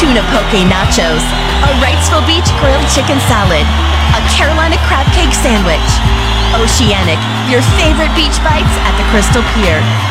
tuna poke nachos, a Wrightsville Beach grilled chicken salad, a Carolina crab cake sandwich. Oceanic, your favorite beach bites at the Crystal Pier.